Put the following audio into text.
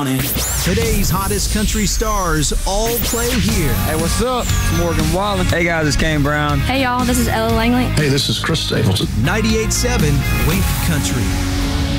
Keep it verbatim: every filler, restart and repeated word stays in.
Today's hottest country stars all play here. Hey, what's up? It's Morgan Wallen. Hey, guys, it's Kane Brown. Hey, y'all, this is Ella Langley. Hey, this is Chris Stapleton. ninety-eight point seven Wink Country.